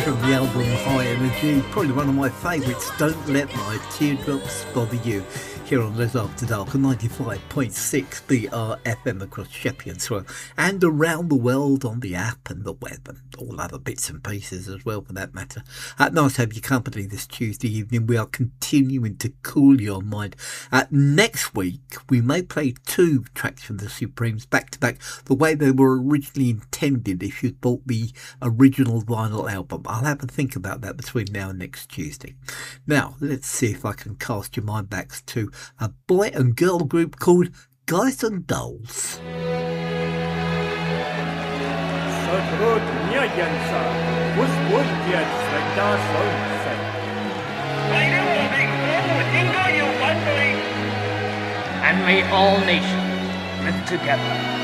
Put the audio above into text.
from the album High Energy, probably one of my favourites, Don't Let My Teardrops Bother You, here on Les After Dark on 95.6 BRFM across Sheppey and Swell, and around the world on the app and the web and all other bits and pieces as well for that matter. Nice to have your company this Tuesday evening. We are continuing to cool your mind. Next week we may play two tracks from the Supremes back to back, the way they were originally intended if you'd bought the original vinyl album. I'll have a think about that between now and next Tuesday. Now let's see if I can cast your mind back to a boy and girl group called Guys and Dolls. And may all nations live together